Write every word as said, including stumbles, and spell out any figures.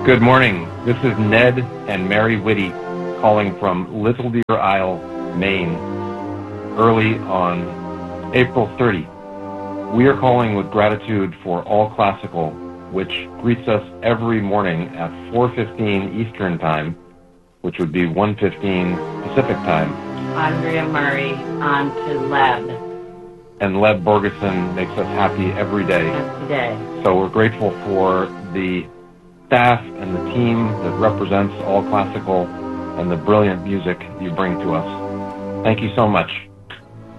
Good morning. This is Ned and Mary Whitty calling from Little Deer Isle, Maine, early on April thirtieth. We are calling with gratitude for All Classical, which greets us every morning at four fifteen Eastern Time, which would be one fifteen Pacific Time. Andrea Murray on to Leb. And Leb Borgeson makes us happy every day. Today. So we're grateful for the staff and the team that represents All Classical and the brilliant music you bring to us. Thank you so much.